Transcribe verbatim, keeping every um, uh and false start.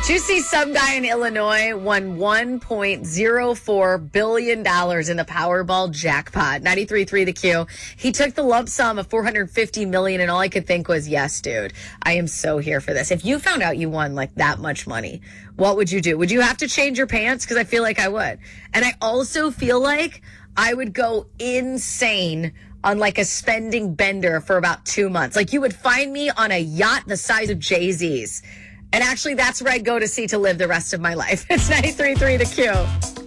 Did you see some guy in Illinois won one point zero four billion dollars in the Powerball jackpot? ninety-three point three The Q. He took the lump sum of four hundred fifty million dollars, and all I could think was, yes, dude, I am so here for this. If you found out you won like that much money, what would you do? Would you have to change your pants? Because I feel like I would. And I also feel like I would go insane on like a spending bender for about two months. Like you would find me on a yacht the size of Jay-Z's. And actually, that's where I'd go to see to live the rest of my life. It's ninety-three point three The Q.